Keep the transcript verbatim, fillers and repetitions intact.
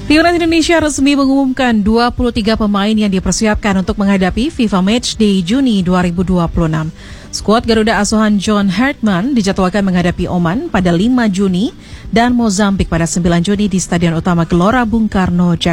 Timnas Indonesia resmi mengumumkan dua puluh tiga pemain yang dipersiapkan untuk menghadapi FIFA Matchday Juni dua ribu dua puluh enam. Skuad Garuda asuhan John Hartman dijadwalkan menghadapi Oman pada lima Juni dan Mozambik pada sembilan Juni di Stadion Utama Gelora Bung Karno, Jakarta.